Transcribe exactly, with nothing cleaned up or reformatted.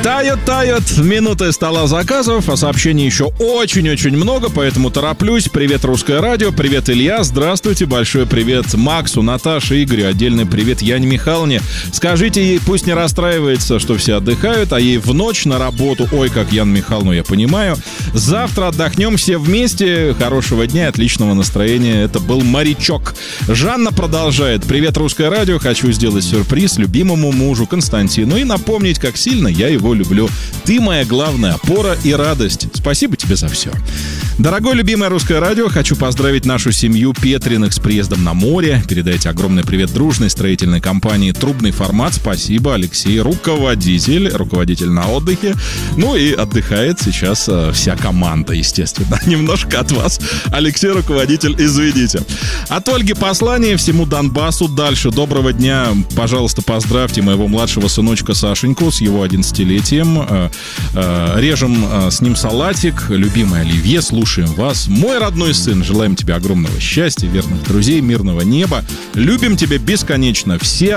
Тают, тают минуты стола заказов, а сообщений еще очень-очень много, поэтому тороплюсь. Привет, Русское радио, привет, Илья, здравствуйте, большой привет Максу, Наташе, Игорю, отдельный привет Яне Михайловне. Скажите ей, пусть не расстраивается, что все отдыхают, а ей в ночь на работу. Ой, как Яну Михайловну я понимаю. Завтра отдохнем все вместе. Хорошего дня и отличного настроения. Это был морячок. Жанна продолжает. Привет, Русское радио, хочу сделать сюрприз любимому мужу Константину и напомнить, как сильно я его люблю. Ты моя главная опора и радость. Спасибо тебе за все. Дорогое любимое Русское радио, хочу поздравить нашу семью Петриных с приездом на море. Передайте огромный привет дружной строительной компании «Трубный формат». Спасибо, Алексей, руководитель, руководитель на отдыхе. Ну и отдыхает сейчас э, вся команда, естественно. Немножко от вас, Алексей, руководитель, извините. От Ольги послание всему Донбассу дальше. Доброго дня. Пожалуйста, поздравьте моего младшего сыночка Сашеньку с его одиннадцатилетием. Э, э, режем э, с ним салатик. Любимый Оливье, слушаем вас. Мой родной сын, желаем тебе огромного счастья, верных друзей, мирного неба. Любим тебя бесконечно. Все